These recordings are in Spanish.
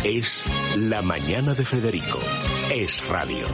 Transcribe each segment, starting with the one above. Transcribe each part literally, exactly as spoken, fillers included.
Es La Mañana de Federico. Es radio.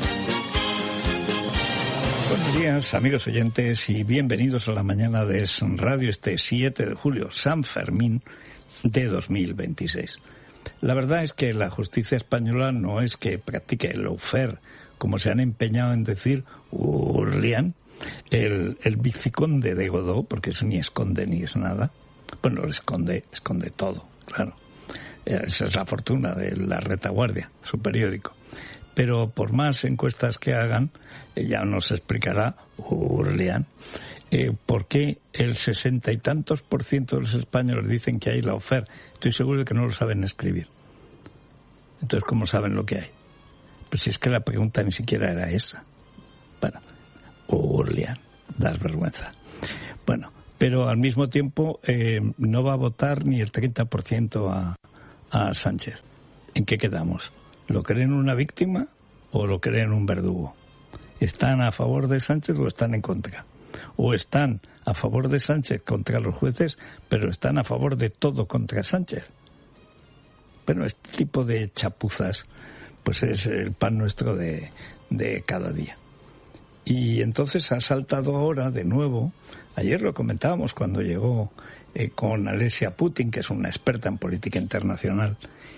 Buenos días, amigos oyentes, y bienvenidos a La Mañana de Es Radio este siete de julio, San Fermín de dos mil veintiséis. La verdad es que la justicia española no es que practique el lawfare, como se han empeñado en decir Urlián, el, el vizconde de Godó, porque eso ni esconde ni es nada. Bueno, esconde, esconde todo, claro. Esa es la fortuna de La Retaguardia, su periódico. Pero por más encuestas que hagan, ya nos explicará Urlián eh, por qué el sesenta y tantos por ciento de los españoles dicen que hay lawfare. Estoy seguro de que no lo saben escribir. Entonces, ¿cómo saben lo que hay? Pues si es que la pregunta ni siquiera era esa. Bueno, Urlián, das vergüenza. Bueno, pero al mismo tiempo eh, no va a votar ni el treinta por ciento a, a Sánchez. ¿En qué quedamos? ¿Lo creen una víctima o lo creen un verdugo? ¿Están a favor de Sánchez o están en contra? ¿O están a favor de Sánchez contra los jueces, pero están a favor de todo contra Sánchez? Bueno, este tipo de chapuzas pues es el pan nuestro de, de cada día. Y entonces ha saltado ahora de nuevo, ayer lo comentábamos cuando llegó eh, con Alesia Putin, que es una experta en política internacional.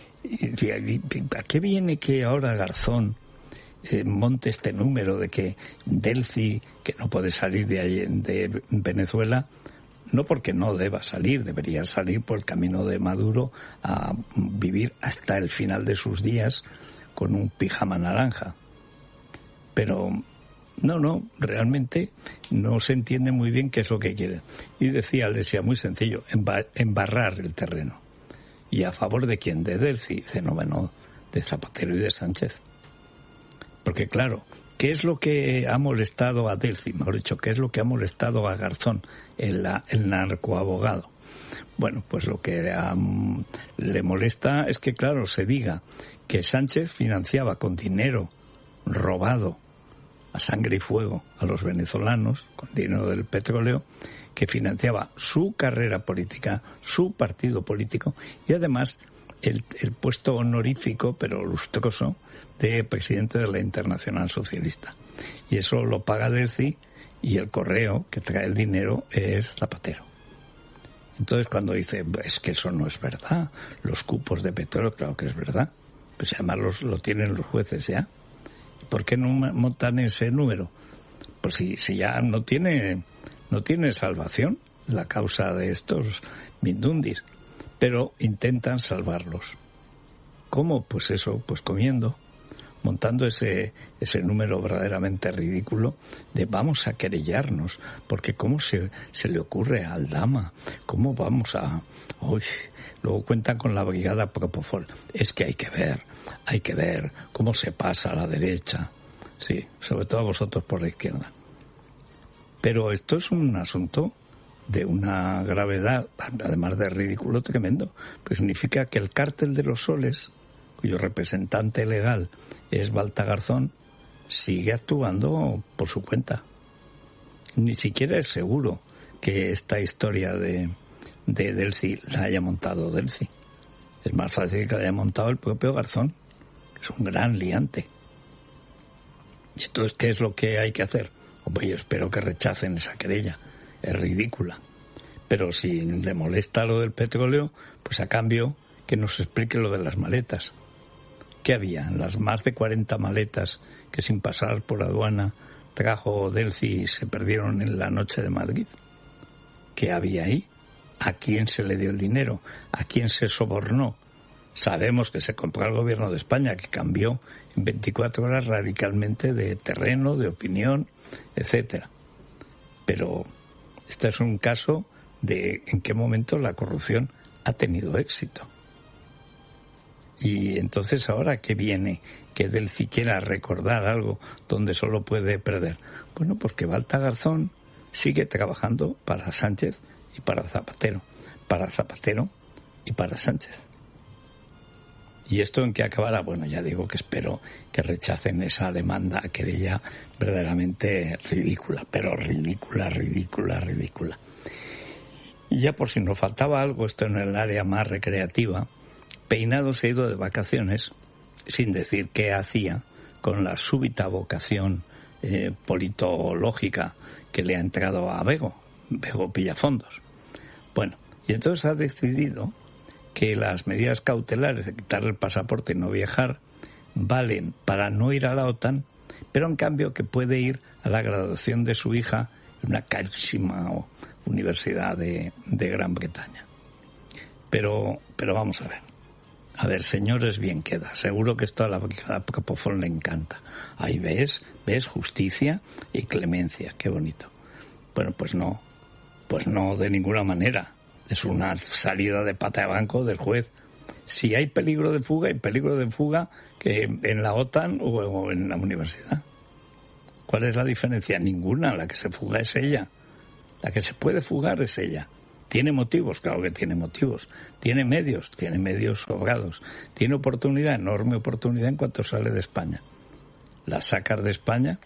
¿A qué viene que ahora Garzón eh, monte este número de que Delcy, que no puede salir de, ahí, de Venezuela, no porque no deba salir, debería salir por el camino de Maduro a vivir hasta el final de sus días con un pijama naranja? Pero no, no, realmente no se entiende muy bien qué es lo que quieren. Y decía Alesia, muy sencillo, embarrar el terreno. ¿Y a favor de quién? De Delcy, fenómeno de Zapatero y de Sánchez. Porque claro, ¿qué es lo que ha molestado a Delcy? Mejor dicho, ¿qué es lo que ha molestado a Garzón, el, el narcoabogado? Bueno, pues lo que um, le molesta es que, claro, se diga que Sánchez financiaba con dinero robado a sangre y fuego a los venezolanos, con dinero del petróleo, que financiaba su carrera política, su partido político y además el, el puesto honorífico, pero lustroso, de presidente de la Internacional Socialista. Y eso lo paga Delcy y el correo que trae el dinero es Zapatero. Entonces cuando dice, es que eso no es verdad, los cupos de petróleo, claro que es verdad, pues además los, lo tienen los jueces ya. ¿Por qué no montan ese número? Pues si, si ya no tiene... No tiene salvación la causa de estos mindundis, pero intentan salvarlos. ¿Cómo? Pues eso, pues comiendo, montando ese ese número verdaderamente ridículo de vamos a querellarnos, porque ¿cómo se, se le ocurre a Aldama? ¿Cómo vamos a...? Uy, luego cuentan con la brigada Propofol. Es que hay que ver, hay que ver cómo se pasa a la derecha. Sí, sobre todo a vosotros por la izquierda. Pero esto es un asunto de una gravedad, además de ridículo, tremendo. Pues significa que el cártel de los soles, cuyo representante legal es Balta Garzón, sigue actuando por su cuenta. Ni siquiera es seguro que esta historia de, de Delcy la haya montado Delcy. Es más fácil que la haya montado el propio Garzón, que es un gran liante. Y entonces, ¿qué es lo que hay que hacer? Hombre, yo espero que rechacen esa querella. Es ridícula. Pero si le molesta lo del petróleo, pues a cambio que nos explique lo de las maletas. ¿Qué había? Las más de cuarenta maletas que sin pasar por aduana trajo Delcy y se perdieron en la noche de Madrid. ¿Qué había ahí? ¿A quién se le dio el dinero? ¿A quién se sobornó? Sabemos que se compró al gobierno de España, que cambió en veinticuatro horas radicalmente de terreno, de opinión, etcétera. Pero este es un caso de en qué momento la corrupción ha tenido éxito. Y entonces ahora que viene que Delcy quiera recordar algo donde solo puede perder. Bueno, porque Balta Garzón sigue trabajando para Sánchez y para Zapatero, para Zapatero y para Sánchez. ¿Y esto en qué acabará? Bueno, ya digo que espero que rechacen esa demanda, querella verdaderamente ridícula, pero ridícula, ridícula, ridícula. Y ya por si nos faltaba algo, esto en el área más recreativa, Peinado se ha ido de vacaciones, sin decir qué hacía, con la súbita vocación eh, politológica que le ha entrado a Bego, Bego Pillafondos. Bueno, y entonces ha decidido que las medidas cautelares de quitarle el pasaporte y no viajar valen para no ir a la OTAN, pero en cambio que puede ir a la graduación de su hija en una carísima universidad de, de Gran Bretaña. Pero, pero vamos a ver. A ver, señores, bien queda. Seguro que esto a la, a la Propofol le encanta. Ahí ves, ves justicia y clemencia. Qué bonito. Bueno, pues no. Pues no, de ninguna manera. Es una salida de pata de banco del juez. Si hay peligro de fuga, hay peligro de fuga que en la OTAN o en la universidad. ¿Cuál es la diferencia? Ninguna. La que se fuga es ella. La que se puede fugar es ella. ¿Tiene motivos? Claro que tiene motivos. ¿Tiene medios? Tiene medios sobrados. ¿Tiene oportunidad? Enorme oportunidad en cuanto sale de España. ¿La sacas de España?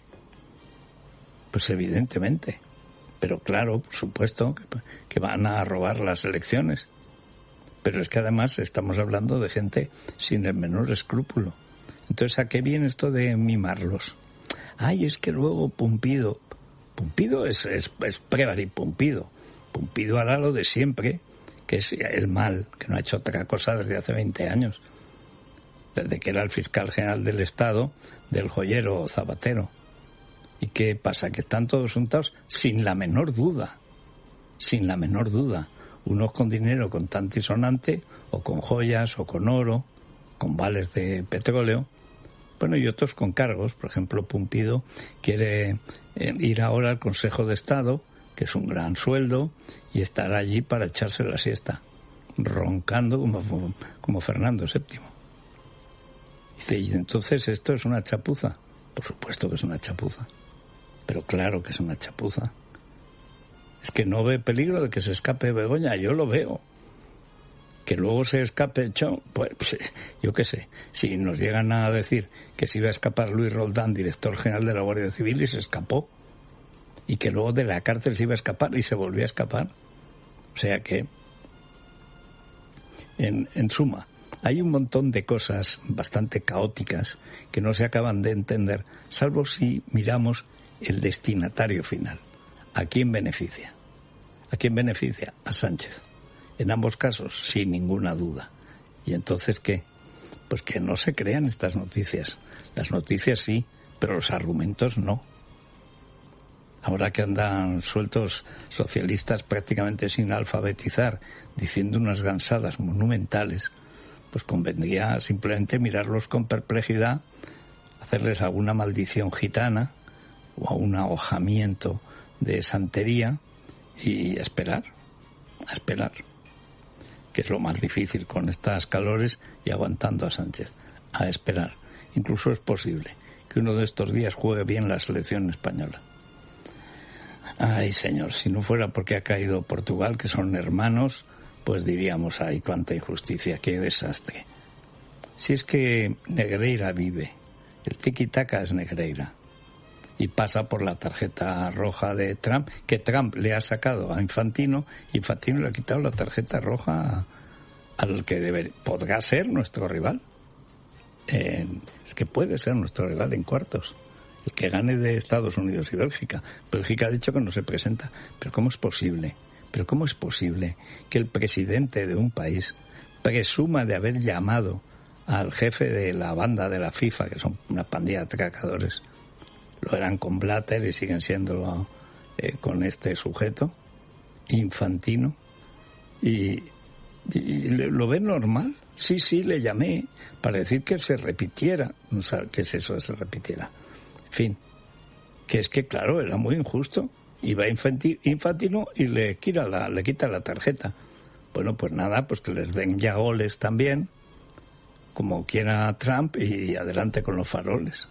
Pues evidentemente. Pero claro, por supuesto, que, que van a robar las elecciones. Pero es que además estamos hablando de gente sin el menor escrúpulo. Entonces, ¿a qué viene esto de mimarlos? Ay, es que luego Pumpido... Pumpido es, es, es Prévary Pumpido. Pumpido hará lo de siempre, que es el mal, que no ha hecho otra cosa desde hace veinte años. Desde que era el fiscal general del Estado, del joyero Zapatero. ¿Y qué pasa? Que están todos juntados sin la menor duda. Sin la menor duda. Unos con dinero contante y sonante, o con joyas, o con oro, con vales de petróleo. Bueno, y otros con cargos. Por ejemplo, Pumpido quiere eh, ir ahora al Consejo de Estado, que es un gran sueldo, y estar allí para echarse la siesta, roncando como, como Fernando séptimo. Dice, y entonces esto es una chapuza. Por supuesto que es una chapuza. Pero claro que es una chapuza. Es que no ve peligro de que se escape Begoña, yo lo veo. Que luego se escape Cho, pues, pues yo qué sé. Si nos llegan a decir que se iba a escapar Luis Roldán, director general de la Guardia Civil, y se escapó, y que luego de la cárcel se iba a escapar y se volvió a escapar. O sea que, en, en suma, hay un montón de cosas bastante caóticas que no se acaban de entender, salvo si miramos el destinatario final. ¿A quién beneficia? ¿A quién beneficia? A Sánchez. En ambos casos, sin ninguna duda. ¿Y entonces qué? Pues que no se crean estas noticias. Las noticias sí, pero los argumentos no. Ahora que andan sueltos socialistas prácticamente sin alfabetizar, diciendo unas gansadas monumentales, pues convendría simplemente mirarlos con perplejidad, hacerles alguna maldición gitana o un ahojamiento de santería y esperar, a esperar, que es lo más difícil con estas calores y aguantando a Sánchez, a esperar. Incluso es posible que uno de estos días juegue bien la selección española. Ay, señor, si no fuera porque ha caído Portugal, que son hermanos, pues diríamos, ay, cuánta injusticia, qué desastre. Si es que Negreira vive, el tiki-taka es Negreira, y pasa por la tarjeta roja de Trump, que Trump le ha sacado a Infantino, Infantino le ha quitado la tarjeta roja al que debe, podrá ser nuestro rival. Eh, es que puede ser nuestro rival en cuartos. El que gane de Estados Unidos y Bélgica. Bélgica ha dicho que no se presenta. Pero ¿cómo es posible? Pero ¿cómo es posible que el presidente de un país presuma de haber llamado al jefe de la banda de la FIFA, que son una pandilla de atracadores? Lo eran con Blatter y siguen siendo eh, con este sujeto, Infantino. Y, y lo ve normal. Sí, sí, le llamé para decir que se repitiera. No sé qué es eso de se repitiera. En fin, que es que, claro, era muy injusto. Iba Infantino y le quita la, le quita la tarjeta. Bueno, pues nada, pues que les den ya goles también, como quiera Trump, y adelante con los faroles.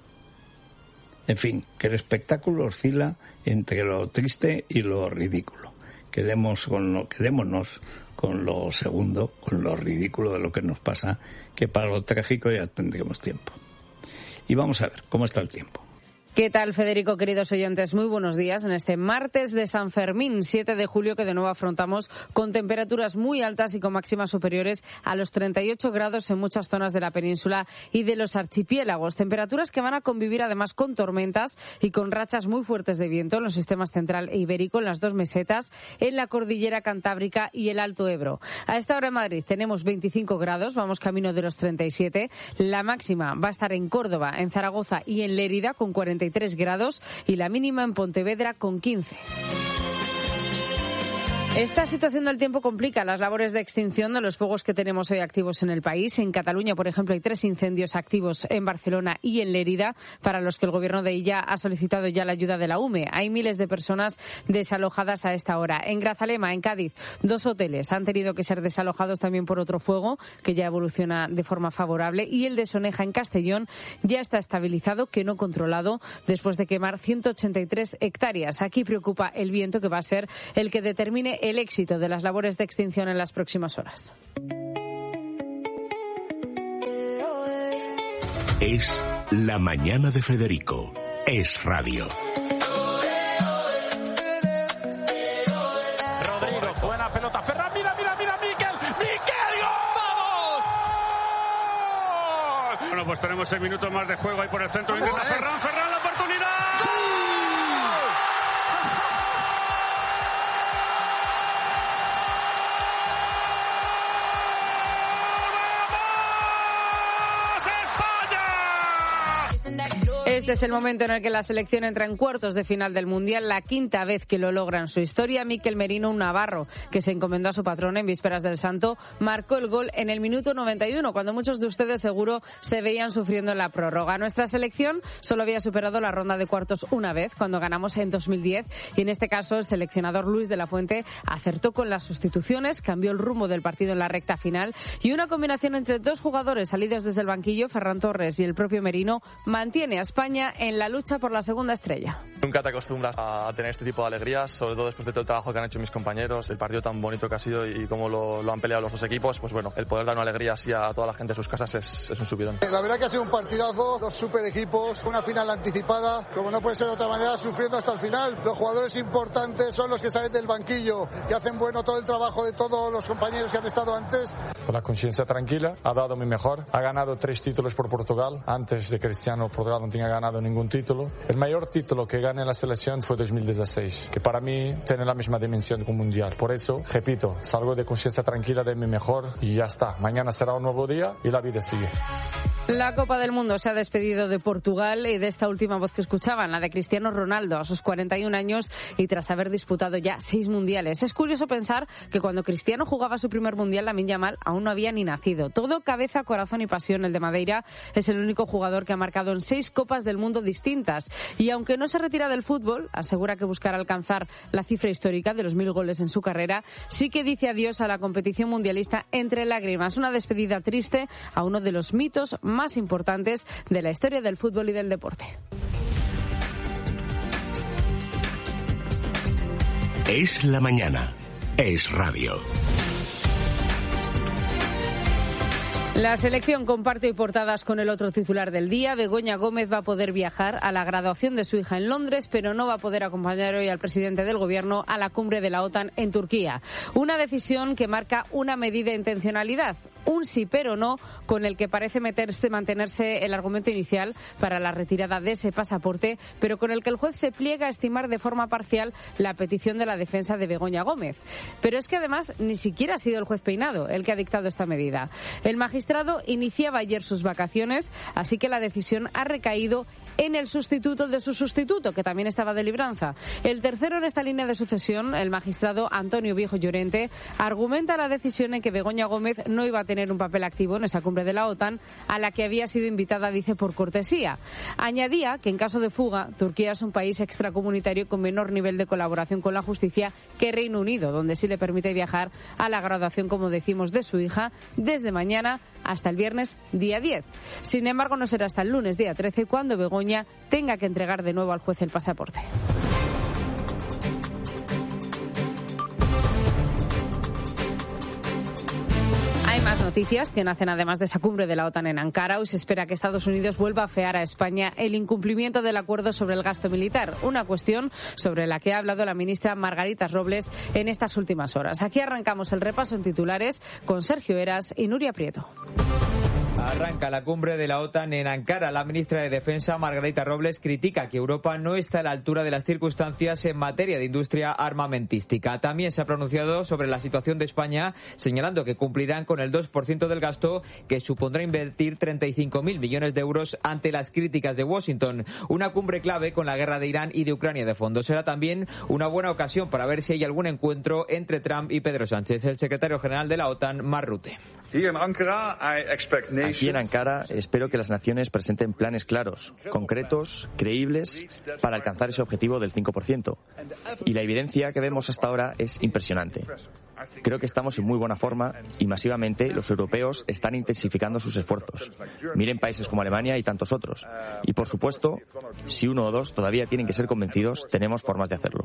En fin, que el espectáculo oscila entre lo triste y lo ridículo. Quedemos con lo, quedémonos con lo segundo, con lo ridículo de lo que nos pasa, que para lo trágico ya tendremos tiempo. Y vamos a ver cómo está el tiempo. ¿Qué tal, Federico, queridos oyentes? Muy buenos días en este martes de San Fermín, siete de julio, que de nuevo afrontamos con temperaturas muy altas y con máximas superiores a los treinta y ocho grados en muchas zonas de la península y de los archipiélagos. Temperaturas que van a convivir además con tormentas y con rachas muy fuertes de viento en los sistemas central e ibérico, en las dos mesetas, en la cordillera cantábrica y el Alto Ebro. A esta hora en Madrid tenemos veinticinco grados, vamos camino de los treinta y siete. La máxima va a estar en Córdoba, en Zaragoza y en Lérida con cuarenta y tres grados y la mínima en Pontevedra con quince. Esta situación del tiempo complica las labores de extinción de los fuegos que tenemos hoy activos en el país. En Cataluña, por ejemplo, hay tres incendios activos en Barcelona y en Lérida, para los que el gobierno de Illa ha solicitado ya la ayuda de la U M E. Hay miles de personas desalojadas a esta hora. En Grazalema, en Cádiz, dos hoteles han tenido que ser desalojados también por otro fuego que ya evoluciona de forma favorable. Y el de Soneja, en Castellón, ya está estabilizado, que no controlado, después de quemar ciento ochenta y tres hectáreas. Aquí preocupa el viento, que va a ser el que determine el éxito de las labores de extinción en las próximas horas. Es La Mañana de Federico. Es radio. Rodrigo, buena pelota. Ferran, mira, mira, mira, Miquel. ¡Miquel, gol! ¡Vamos! Bueno, pues tenemos seis minutos más de juego ahí por el centro. Intenta Ferran, Ferran, la oportunidad. Este es el momento en el que la selección entra en cuartos de final del Mundial, la quinta vez que lo logra en su historia. Mikel Merino, un navarro que se encomendó a su patrón en vísperas del Santo, marcó el gol en el minuto noventa y uno, cuando muchos de ustedes seguro se veían sufriendo en la prórroga. Nuestra selección solo había superado la ronda de cuartos una vez, cuando ganamos en dos mil diez, y en este caso el seleccionador Luis de la Fuente acertó con las sustituciones, cambió el rumbo del partido en la recta final, y una combinación entre dos jugadores salidos desde el banquillo, Ferran Torres y el propio Merino, mantiene a España en la lucha por la segunda estrella. Nunca te acostumbras a tener este tipo de alegrías, sobre todo después de todo el trabajo que han hecho mis compañeros, el partido tan bonito que ha sido y cómo lo, lo han peleado los dos equipos. Pues bueno, el poder dar una alegría así a toda la gente de sus casas es, es un subidón. La verdad que ha sido un partidazo, dos super equipos, una final anticipada, como no puede ser de otra manera, sufriendo hasta el final. Los jugadores importantes son los que salen del banquillo y hacen bueno todo el trabajo de todos los compañeros que han estado antes. Con la conciencia tranquila, ha dado mi mejor, ha ganado tres títulos por Portugal. Antes de Cristiano, Portugal no tenía ganado ningún título. El mayor título que gané en la selección fue dos mil dieciséis, que para mí tiene la misma dimensión que un mundial. Por eso, repito, salgo de conciencia tranquila de mi mejor y ya está. Mañana será un nuevo día y la vida sigue. La Copa del Mundo se ha despedido de Portugal y de esta última voz que escuchaban, la de Cristiano Ronaldo, a sus cuarenta y un años y tras haber disputado ya seis mundiales. Es curioso pensar que cuando Cristiano jugaba su primer mundial, Lamine Yamal aún no había ni nacido. Todo cabeza, corazón y pasión. El de Madeira es el único jugador que ha marcado en seis Copas del Mundo distintas. Y aunque no se retira del fútbol, asegura que buscará alcanzar la cifra histórica de los mil goles en su carrera, sí que dice adiós a la competición mundialista entre lágrimas. Una despedida triste a uno de los mitos más importantes de la historia del fútbol y del deporte. Es la mañana. Es radio. La selección comparte hoy portadas con el otro titular del día. Begoña Gómez va a poder viajar a la graduación de su hija en Londres, pero no va a poder acompañar hoy al presidente del Gobierno a la cumbre de la OTAN en Turquía. Una decisión que marca una medida de intencionalidad, un sí pero no, con el que parece meterse, mantenerse el argumento inicial para la retirada de ese pasaporte, pero con el que el juez se pliega a estimar de forma parcial la petición de la defensa de Begoña Gómez. Pero es que además ni siquiera ha sido el juez Peinado el que ha dictado esta medida. El magistrado iniciaba ayer sus vacaciones, así que la decisión ha recaído en el sustituto de su sustituto, que también estaba de libranza. El tercero en esta línea de sucesión, el magistrado Antonio Viejo Llorente, argumenta la decisión en que Begoña Gómez no iba a tener un papel activo en esa cumbre de la OTAN, a la que había sido invitada, dice, por cortesía. Añadía que en caso de fuga, Turquía es un país extracomunitario con menor nivel de colaboración con la justicia que Reino Unido, donde sí le permite viajar a la graduación, como decimos, de su hija desde mañana hasta el viernes día diez. Sin embargo, no será hasta el lunes día trece cuando Begoña tenga que entregar de nuevo al juez el pasaporte. Hay más noticias. noticias que nacen además de esa cumbre de la OTAN en Ankara. Hoy se espera que Estados Unidos vuelva a afear a España el incumplimiento del acuerdo sobre el gasto militar, una cuestión sobre la que ha hablado la ministra Margarita Robles en estas últimas horas. Aquí arrancamos el repaso en titulares con Sergio Heras y Nuria Prieto. Arranca la cumbre de la OTAN en Ankara. La ministra de Defensa, Margarita Robles, critica que Europa no está a la altura de las circunstancias en materia de industria armamentística. También se ha pronunciado sobre la situación de España, señalando que cumplirán con el dos por ciento del gasto, que supondrá invertir treinta y cinco mil millones de euros ante las críticas de Washington. Una cumbre clave con la guerra de Irán y de Ucrania de fondo. Será también una buena ocasión para ver si hay algún encuentro entre Trump y Pedro Sánchez. El secretario general de la OTAN, Mark Rutte. Aquí en Ankara espero que las naciones presenten planes claros, concretos, creíbles, para alcanzar ese objetivo del cinco por ciento. Y la evidencia que vemos hasta ahora es impresionante. Creo que estamos en muy buena forma y masivamente los europeos están intensificando sus esfuerzos. Miren países como Alemania y tantos otros. Y por supuesto, si uno o dos todavía tienen que ser convencidos, tenemos formas de hacerlo.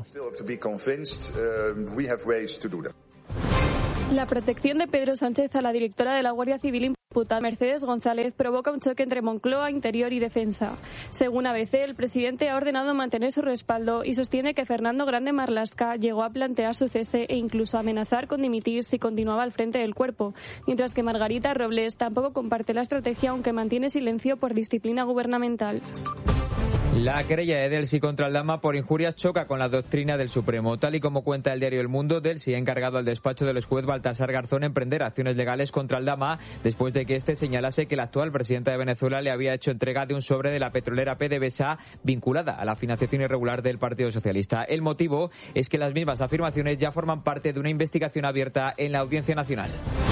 La protección de Pedro Sánchez a la directora de la Guardia Civil imputada, Mercedes González, provoca un choque entre Moncloa, Interior y Defensa. Según A B C, el presidente ha ordenado mantener su respaldo y sostiene que Fernando Grande Marlaska llegó a plantear su cese e incluso amenazar con dimitir si continuaba al frente del cuerpo, mientras que Margarita Robles tampoco comparte la estrategia, aunque mantiene silencio por disciplina gubernamental. La querella de Delcy contra Aldama por injurias choca con la doctrina del Supremo. Tal y como cuenta el diario El Mundo, Delcy ha encargado al despacho del juez Baltasar Garzón emprender acciones legales contra Aldama después de que éste señalase que el actual presidente de Venezuela le había hecho entrega de un sobre de la petrolera PDVSA vinculada a la financiación irregular del Partido Socialista. El motivo es que las mismas afirmaciones ya forman parte de una investigación abierta en la Audiencia Nacional.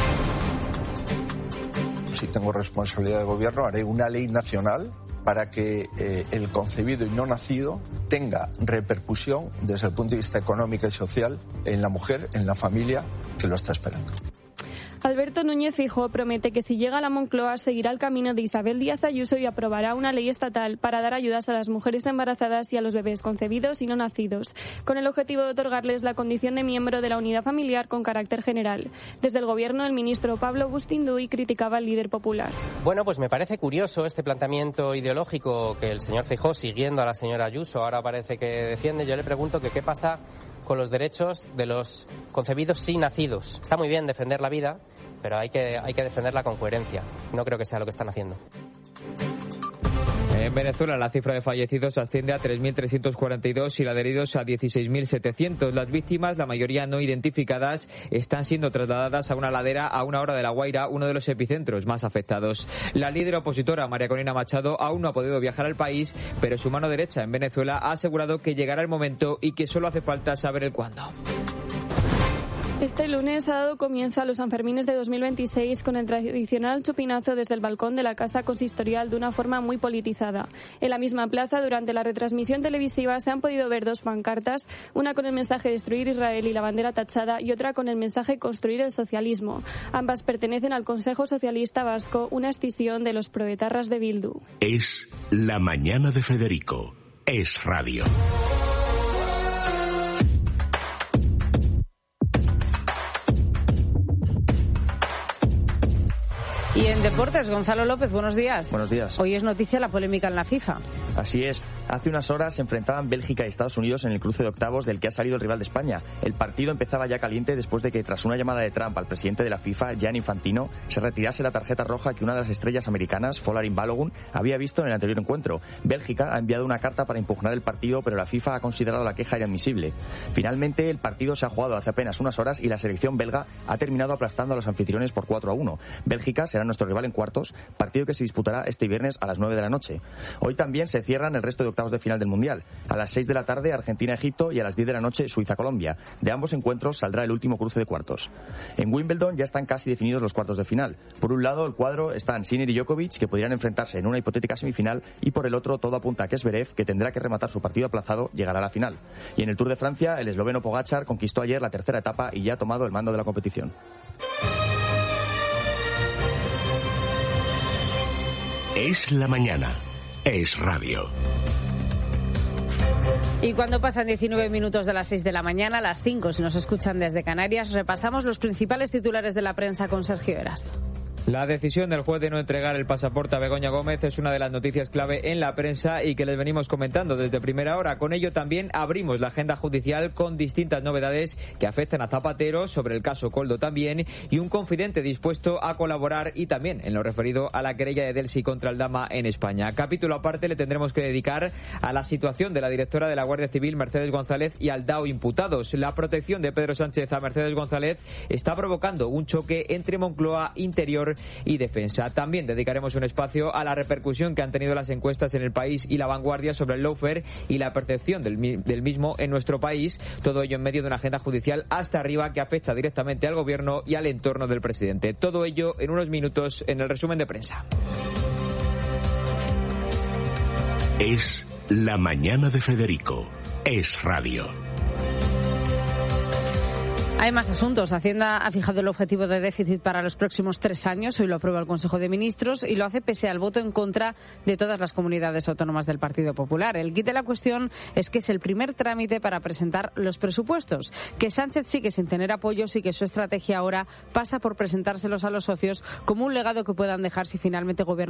Si tengo responsabilidad de gobierno, haré una ley nacional para que eh, el concebido y no nacido tenga repercusión desde el punto de vista económico y social en la mujer, en la familia que lo está esperando. Alberto Núñez Feijóo promete que si llega a la Moncloa seguirá el camino de Isabel Díaz Ayuso y aprobará una ley estatal para dar ayudas a las mujeres embarazadas y a los bebés concebidos y no nacidos, con el objetivo de otorgarles la condición de miembro de la unidad familiar con carácter general. Desde el Gobierno, el ministro Pablo Bustinduy criticaba al líder popular. Bueno, pues me parece curioso este planteamiento ideológico que el señor Feijóo, siguiendo a la señora Ayuso, ahora parece que defiende. Yo le pregunto que qué pasa con los derechos de los concebidos sin nacidos. Está muy bien defender la vida, pero hay que, hay que defenderla con coherencia. No creo que sea lo que están haciendo. En Venezuela la cifra de fallecidos asciende a tres mil trescientos cuarenta y dos y la de heridos a dieciséis mil setecientos. Las víctimas, la mayoría no identificadas, están siendo trasladadas a una ladera a una hora de La Guaira, uno de los epicentros más afectados. La líder opositora, María Corina Machado, aún no ha podido viajar al país, pero su mano derecha en Venezuela ha asegurado que llegará el momento y que solo hace falta saber el cuándo. Este lunes ha dado comienzo a los Sanfermines de dos mil veintiséis con el tradicional chupinazo desde el balcón de la Casa Consistorial de una forma muy politizada. En la misma plaza, durante la retransmisión televisiva, se han podido ver dos pancartas, una con el mensaje Destruir Israel y la bandera tachada y otra con el mensaje Construir el socialismo. Ambas pertenecen al Consejo Socialista Vasco, una escisión de los proetarras de Bildu. Es la mañana de Federico. Es radio. Y en deportes, Gonzalo López, buenos días. Buenos días. Hoy es noticia la polémica en la FIFA. Así es. Hace unas horas se enfrentaban Bélgica y Estados Unidos en el cruce de octavos del que ha salido el rival de España. El partido empezaba ya caliente después de que, tras una llamada de Trump al presidente de la FIFA, Gianni Infantino, se retirase la tarjeta roja que una de las estrellas americanas, Folarin Balogun, había visto en el anterior encuentro. Bélgica ha enviado una carta para impugnar el partido, pero la FIFA ha considerado la queja inadmisible. Finalmente, el partido se ha jugado hace apenas unas horas y la selección belga ha terminado aplastando a los anfitriones por cuatro a uno. Bélgica será nuestro rival en cuartos, partido que se disputará este viernes a las nueve de la noche. Hoy también se cierran el resto de octavos de final del Mundial. A las seis de la tarde, Argentina-Egipto, y a las diez de la noche, Suiza-Colombia. De ambos encuentros saldrá el último cruce de cuartos. En Wimbledon ya están casi definidos los cuartos de final. Por un lado, el cuadro están Sinner y Djokovic, que podrían enfrentarse en una hipotética semifinal, y por el otro, todo apunta a que Zverev, que tendrá que rematar su partido aplazado, llegará a la final. Y en el Tour de Francia, el esloveno Pogačar conquistó ayer la tercera etapa y ya ha tomado el mando de la competición. Es la mañana. Es radio. Y cuando pasan diecinueve minutos de las seis de la mañana, a las cinco, si nos escuchan desde Canarias, repasamos los principales titulares de la prensa con Sergio Heras. La decisión del juez de no entregar el pasaporte a Begoña Gómez es una de las noticias clave en la prensa y que les venimos comentando desde primera hora. Con ello también abrimos la agenda judicial con distintas novedades que afectan a Zapatero, sobre el caso Koldo también, y un confidente dispuesto a colaborar, y también en lo referido a la querella de Delsi contra Aldama en España. Capítulo aparte le tendremos que dedicar a la situación de la directora de la Guardia Civil, Mercedes González, y al D A O imputados. La protección de Pedro Sánchez a Mercedes González está provocando un choque entre Moncloa, Interior y Defensa. También dedicaremos un espacio a la repercusión que han tenido las encuestas en El País y La Vanguardia sobre el lawfare y la percepción del, del mismo en nuestro país. Todo ello en medio de una agenda judicial hasta arriba que afecta directamente al gobierno y al entorno del presidente. Todo ello en unos minutos en el resumen de prensa. Es La Mañana de Federico. Es Radio. Hay más asuntos. Hacienda ha fijado el objetivo de déficit para los próximos tres años. Hoy lo aprueba el Consejo de Ministros y lo hace pese al voto en contra de todas las comunidades autónomas del Partido Popular. El quid de la cuestión es que es el primer trámite para presentar los presupuestos, que Sánchez sigue sin tener apoyos y que su estrategia ahora pasa por presentárselos a los socios como un legado que puedan dejar si finalmente gobierna